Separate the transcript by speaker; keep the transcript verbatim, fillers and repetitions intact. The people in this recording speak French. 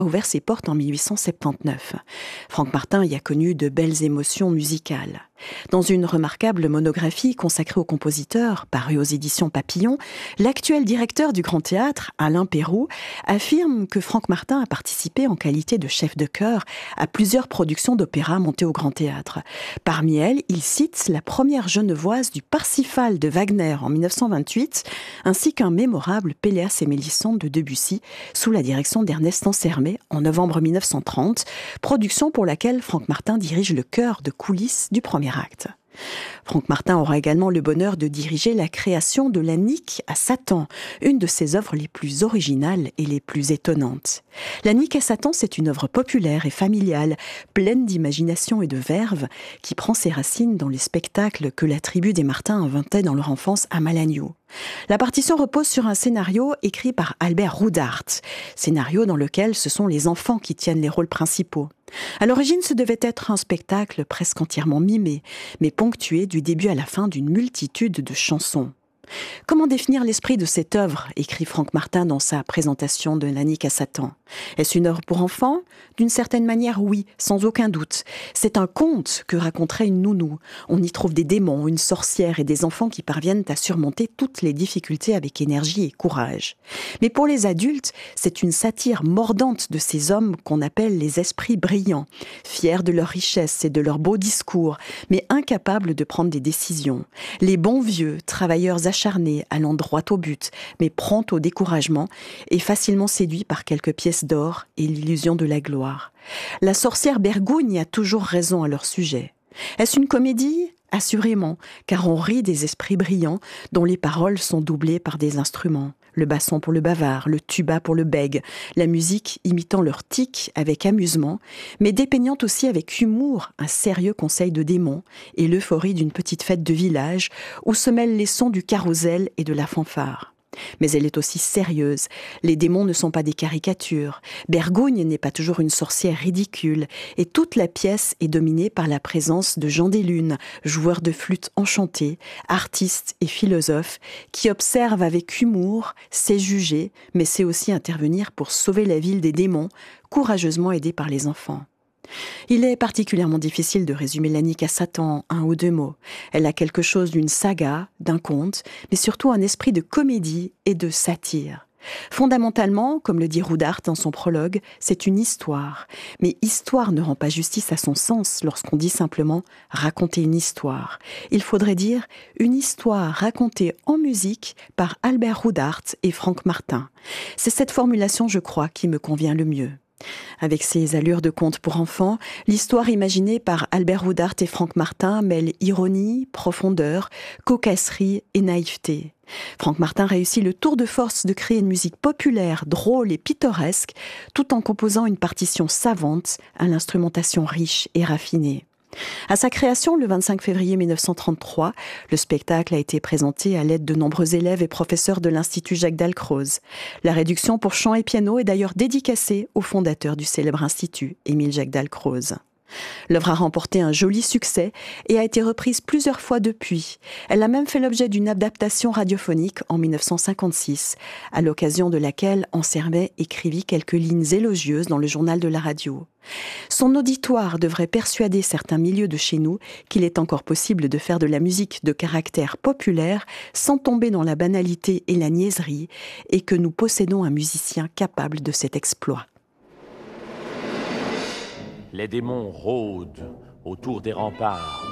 Speaker 1: a ouvert ses portes en mille huit cent soixante-dix-neuf. Franck Martin y a connu de belles émotions musicales. Dans une remarquable monographie consacrée au compositeur, parue aux éditions Papillon, l'actuel directeur du Grand Théâtre, Alain Péroux, affirme que Franck Martin a participé en qualité de chef de chœur à plusieurs productions d'opéra montées au Grand Théâtre. Parmi elles, il cite la première genevoise du Parsifal de Wagner en mille neuf cent vingt-huit, ainsi qu'un mémorable Péléas et Mélisande de Debussy, sous la direction d'Ernest Ansermet en novembre mille neuf cent trente, production pour laquelle Franck Martin dirige le chœur de coulisses du premier acte. Franck Martin aura également le bonheur de diriger la création de la Nique à Satan, une de ses œuvres les plus originales et les plus étonnantes. La Nique à Satan, c'est une œuvre populaire et familiale, pleine d'imagination et de verve, qui prend ses racines dans les spectacles que la tribu des Martins inventait dans leur enfance à Malagnou. La partition repose sur un scénario écrit par Albert Roudart, scénario dans lequel ce sont les enfants qui tiennent les rôles principaux. À l'origine, ce devait être un spectacle presque entièrement mimé, mais ponctué du début à la fin d'une multitude de chansons. Comment définir l'esprit de cette œuvre, écrit Franck Martin dans sa présentation de La Nique à Satan. Est-ce une œuvre pour enfants ? D'une certaine manière, oui, sans aucun doute. C'est un conte que raconterait une nounou. On y trouve des démons, une sorcière et des enfants qui parviennent à surmonter toutes les difficultés avec énergie et courage. Mais pour les adultes, c'est une satire mordante de ces hommes qu'on appelle les esprits brillants, fiers de leur richesse et de leurs beaux discours, mais incapables de prendre des décisions. Les bons vieux, travailleurs acharnés, allant droit au but, mais prompts au découragement et facilement séduits par quelques pièces d'or et l'illusion de la gloire. La sorcière Bergougne a toujours raison à leur sujet. Est-ce une comédie ? Assurément, car on rit des esprits brillants dont les paroles sont doublées par des instruments. Le basson pour le bavard, le tuba pour le bègue, la musique imitant leur tic avec amusement, mais dépeignant aussi avec humour un sérieux conseil de démon et l'euphorie d'une petite fête de village où se mêlent les sons du carrousel et de la fanfare. Mais elle est aussi sérieuse. Les démons ne sont pas des caricatures. Bergougne n'est pas toujours une sorcière ridicule. Et toute la pièce est dominée par la présence de Jean Deslunes, joueur de flûte enchanté, artiste et philosophe, qui observe avec humour, sait juger, mais sait aussi intervenir pour sauver la ville des démons, courageusement aidé par les enfants. Il est particulièrement difficile de résumer La Nique à Satan en un ou deux mots. Elle a quelque chose d'une saga, d'un conte, mais surtout un esprit de comédie et de satire. Fondamentalement, comme le dit Roudart dans son prologue, c'est une histoire. Mais histoire ne rend pas justice à son sens lorsqu'on dit simplement « raconter une histoire ». Il faudrait dire « une histoire racontée en musique par Albert Roudart et Franck Martin ». C'est cette formulation, je crois, qui me convient le mieux. Avec ses allures de conte pour enfants, l'histoire imaginée par Albert Roudart et Franck Martin mêle ironie, profondeur, cocasserie et naïveté. Franck Martin réussit le tour de force de créer une musique populaire, drôle et pittoresque, tout en composant une partition savante à l'instrumentation riche et raffinée. À sa création, le vingt-cinq février mille neuf cent trente-trois, le spectacle a été présenté à l'aide de nombreux élèves et professeurs de l'Institut Jacques Dalcroze. La réduction pour chant et piano est d'ailleurs dédicacée au fondateur du célèbre institut, Émile Jacques Dalcroze. L'œuvre a remporté un joli succès et a été reprise plusieurs fois depuis. Elle a même fait l'objet d'une adaptation radiophonique en mille neuf cent cinquante-six, à l'occasion de laquelle Ansermet écrivit quelques lignes élogieuses dans le journal de la radio. Son auditoire devrait persuader certains milieux de chez nous qu'il est encore possible de faire de la musique de caractère populaire sans tomber dans la banalité et la niaiserie, et que nous possédons un musicien capable de cet exploit.
Speaker 2: Les démons rôdent autour des remparts.